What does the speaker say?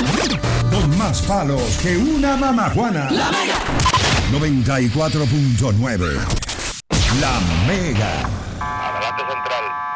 Con más palos que una mamajuana. La Mega. 94.9. La Mega. Adelante Central.